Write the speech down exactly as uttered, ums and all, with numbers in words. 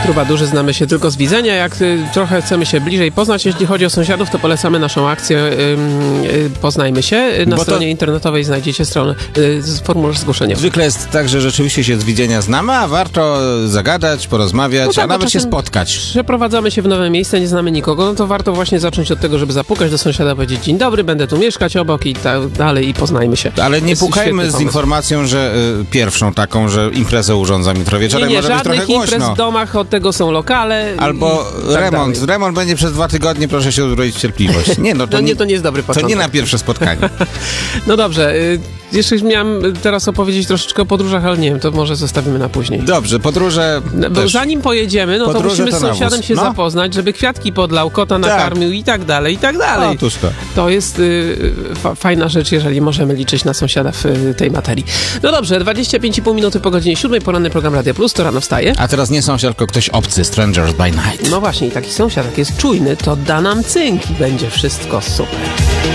Trubadurzy znamy się tylko z widzenia. Jak y, trochę chcemy się bliżej poznać, jeśli chodzi o sąsiadów, to polecamy naszą akcję y, y, Poznajmy się. Na Bo stronie to... internetowej znajdziecie stronę, y, formularz zgłoszenia. Zwykle jest tak, że rzeczywiście się z widzenia znamy, a warto zagadać, porozmawiać, no tak, a nawet się spotkać. Przeprowadzamy się w nowe miejsce, nie znamy nikogo, no to warto właśnie zacząć od tego, żeby zapukać do sąsiada, powiedzieć dzień dobry, będę tu mieszkać obok i tak dalej i poznajmy się. Ale nie pukajmy z informacją, że y, pierwszą taką, że imprezę urządzam jutro wieczorem, nie, nie, może być trochę głośno. imprez w domach, od tego są lokale. Albo i tak remont. dalej. Remont będzie przez dwa tygodnie, proszę się uzbroić w cierpliwość. Nie, no to, no, nie, nie, to nie jest dobry początek. To nie na pierwsze spotkanie. No dobrze, y, jeszcze miałem teraz opowiedzieć troszeczkę o podróżach, ale nie wiem, to może zostawimy na później. Dobrze, podróże no, bo też. Zanim pojedziemy, no to Podróże musimy to z sąsiadem nawóz. się No. zapoznać, żeby kwiatki podlał, kota nakarmił i tak dalej, i tak dalej. Otóż to. To jest y, fa- fajna rzecz, jeżeli możemy liczyć na sąsiada w y, tej materii. No dobrze, dwadzieścia pięć i pół minuty po godzinie siódmej, poranny program Radia Plus, to rano wstaje. A teraz nie sąsiad, tylko ktoś obcy, Strangers by Night. No właśnie, i taki sąsiad, jak jest czujny, to da nam cynk i będzie wszystko super.